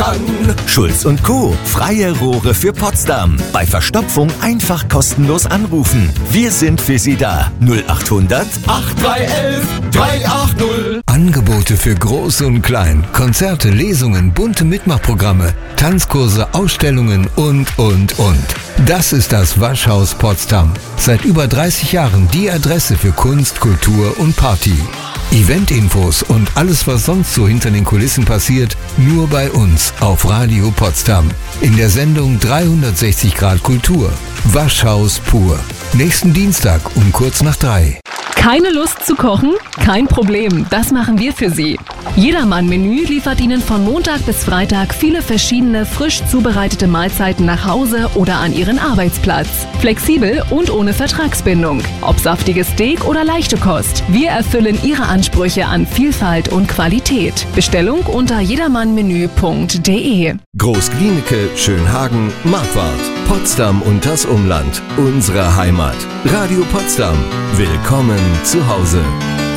an. Schulz & Co. Freie Rohre für Potsdam. Bei Verstopfung einfach kostenlos anrufen. Wir sind für Sie da. 0800 8311 380. Angebote für Groß und Klein. Konzerte, Lesungen, bunte Mitmachprogramme, Tanzkurse, Ausstellungen und. Das ist das Waschhaus Potsdam. Seit über 30 Jahren die Adresse für Kunst, Kultur und Party. Eventinfos und alles, was sonst so hinter den Kulissen passiert, nur bei uns auf Radio Potsdam. In der Sendung 360 Grad Kultur. Waschhaus pur. Nächsten Dienstag um kurz nach 3. Keine Lust zu kochen? Kein Problem, das machen wir für Sie. Jedermann-Menü liefert Ihnen von Montag bis Freitag viele verschiedene frisch zubereitete Mahlzeiten nach Hause oder an Ihren Arbeitsplatz. Flexibel und ohne Vertragsbindung. Ob saftiges Steak oder leichte Kost. Wir erfüllen Ihre Ansprüche an Vielfalt und Qualität. Bestellung unter jedermannmenü.de. Groß-Glienicke, Schönhagen, Marquardt, Potsdam und das Umland. Unsere Heimat. Radio Potsdam. Willkommen zu Hause.